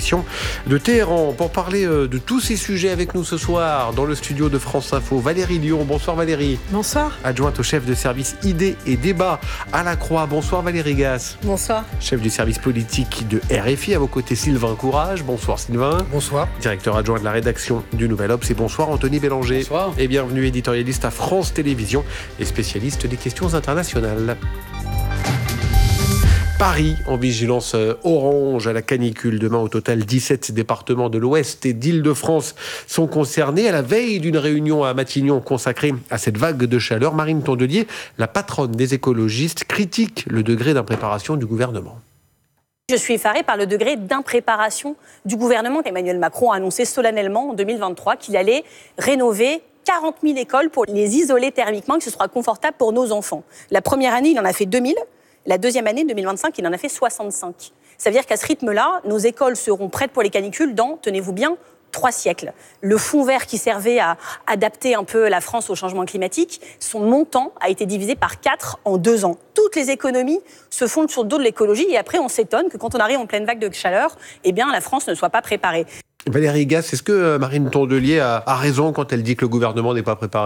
télévision de Téhéran. Pour parler de tous ces sujets avec nous ce soir, dans le studio de France Info, Valérie Lyon. Bonsoir Valérie. Bonsoir. Adjointe au chef de service idées et débats à la Croix. Bonsoir Valérie Gasse. Bonsoir. Chef du service politique de RFI. À vos côtés, Sylvain Courage. Bonsoir Sylvain. Bonsoir. Directeur adjoint de la rédaction du Nouvel Obs. Et bonsoir Anthony Bélanger. Bonsoir. Et bienvenue éditorialiste à France Télévisions et spécialiste des questions internationales. Paris en vigilance orange à la canicule. Demain, au total, 17 départements de l'Ouest et d'Île-de-France sont concernés. À la veille d'une réunion à Matignon consacrée à cette vague de chaleur, Marine Tondelier, la patronne des écologistes, critique le degré d'impréparation du gouvernement. Je suis effarée par le degré d'impréparation du gouvernement. Emmanuel Macron a annoncé solennellement en 2023 qu'il allait rénover 40 000 écoles pour les isoler thermiquement, que ce sera confortable pour nos enfants. La première année, il en a fait 2000. La deuxième année, 2025, il en a fait 65. Ça veut dire qu'à ce rythme-là, nos écoles seront prêtes pour les canicules dans, tenez-vous bien, 3 siècles. Le fonds vert qui servait à adapter un peu la France au changement climatique, son montant a été divisé par 4 en 2 ans. Toutes les économies se font sur le dos de l'écologie et après on s'étonne que quand on arrive en pleine vague de chaleur, eh bien la France ne soit pas préparée. Valérie Gasse, est-ce que Marine Tondelier a raison quand elle dit que le gouvernement n'est pas préparé ?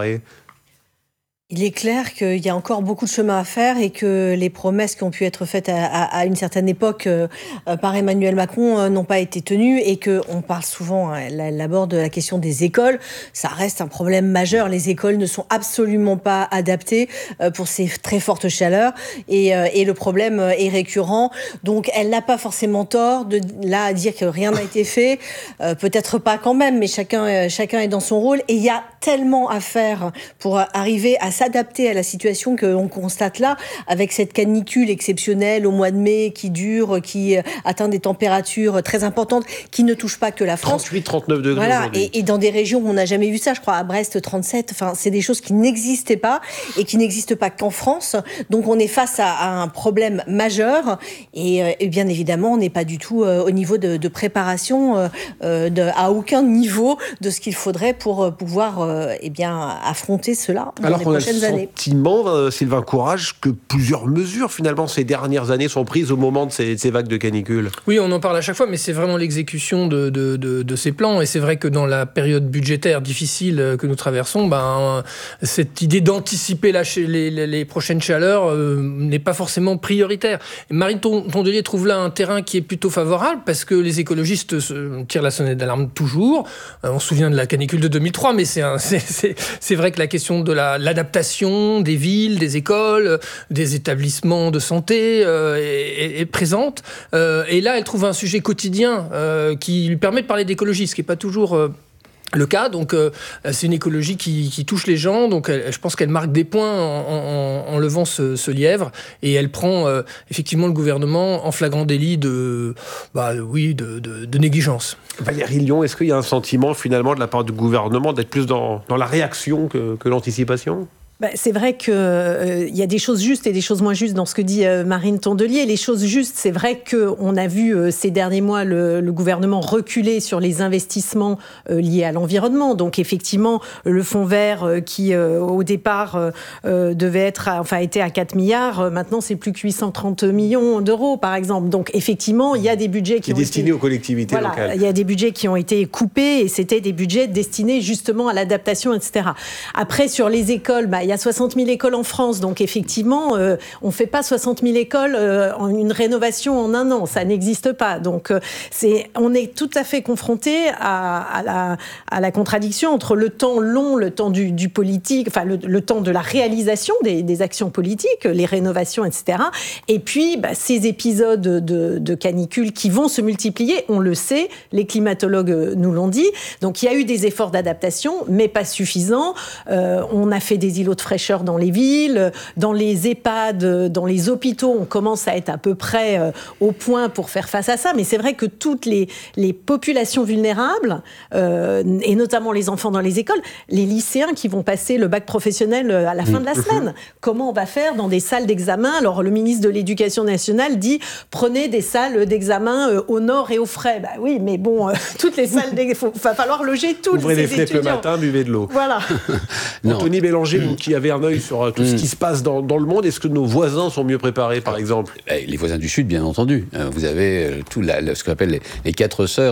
Il est clair qu'il y a encore beaucoup de chemin à faire et que les promesses qui ont pu être faites à une certaine époque par Emmanuel Macron n'ont pas été tenues et qu'on parle souvent, elle aborde la question des écoles. Ça reste un problème majeur. Les écoles ne sont absolument pas adaptées pour ces très fortes chaleurs et le problème est récurrent. Donc elle n'a pas forcément tort de là à dire que rien n'a été fait. Peut-être pas quand même, mais chacun est dans son rôle. Et il y a tellement à faire pour arriver à s'adapter à la situation qu'on constate là, avec cette canicule exceptionnelle au mois de mai qui dure, qui atteint des températures très importantes, qui ne touche pas que la France. 38-39 degrés voilà, aujourd'hui. et dans des régions où on n'a jamais vu ça, je crois à Brest 37, enfin c'est des choses qui n'existaient pas et qui n'existent pas qu'en France. Donc on est face à un problème majeur et bien évidemment on n'est pas du tout au niveau de préparation à aucun niveau de ce qu'il faudrait pour pouvoir affronter cela dans les prochaines années. Sentiment, Sylvain Courage, que plusieurs mesures finalement ces dernières années sont prises au moment de ces vagues de canicule. Oui, on en parle à chaque fois, mais c'est vraiment l'exécution de ces plans. Et c'est vrai que dans la période budgétaire difficile que nous traversons, cette idée d'anticiper les prochaines chaleurs n'est pas forcément prioritaire. Et Marine Tondelier trouve là un terrain qui est plutôt favorable parce que les écologistes tirent la sonnette d'alarme toujours. On se souvient de la canicule de 2003, mais c'est vrai que la question de l'adaptation des villes, des écoles, des établissements de santé est présente. Et là, elle trouve un sujet quotidien qui lui permet de parler d'écologie, ce qui n'est pas toujours le cas. Donc, c'est une écologie qui touche les gens. Donc, je pense qu'elle marque des points en levant ce lièvre. Et elle prend effectivement le gouvernement en flagrant délit de négligence. Valérie Lyon, est-ce qu'il y a un sentiment finalement de la part du gouvernement d'être plus dans la réaction que l'anticipation ? C'est vrai qu'il y a des choses justes et des choses moins justes dans ce que dit Marine Tondelier. Les choses justes, c'est vrai qu'on a vu ces derniers mois le gouvernement reculer sur les investissements liés à l'environnement. Donc effectivement, le fonds vert qui au départ était à 4 milliards, maintenant c'est plus que 830 millions d'euros par exemple. Donc effectivement, il y a des budgets qui ont été destinés aux collectivités locales. Il y a des budgets qui ont été coupés et c'était des budgets destinés justement à l'adaptation, etc. Après, sur les écoles, il y a 60 000 écoles en France, donc effectivement, on ne fait pas 60 000 écoles en une rénovation en un an, ça n'existe pas. Donc, on est tout à fait confronté à la contradiction entre le temps long, le temps du politique, enfin le temps de la réalisation des actions politiques, les rénovations, etc. Et puis, ces épisodes de canicule qui vont se multiplier, on le sait, les climatologues nous l'ont dit. Donc, il y a eu des efforts d'adaptation, mais pas suffisants. On a fait des îlots de fraîcheur dans les villes, dans les EHPAD, dans les hôpitaux, on commence à être à peu près au point pour faire face à ça. Mais c'est vrai que toutes les populations vulnérables, et notamment les enfants dans les écoles, les lycéens qui vont passer le bac professionnel à la fin de la semaine, comment on va faire dans des salles d'examen ? Alors le ministre de l'Éducation nationale dit « prenez des salles d'examen au nord et au frais ». Oui, mais bon, toutes les salles, il va falloir loger tous Ouvrez ces fenêtres étudiants. le matin, buvez de l'eau. Voilà. Anthony Bélanger, qui avait un œil sur tout ce qui se passe dans le monde, est-ce que nos voisins sont mieux préparés, par exemple ? Les voisins du Sud, bien entendu. Vous avez ce qu'on appelle les 4 sœurs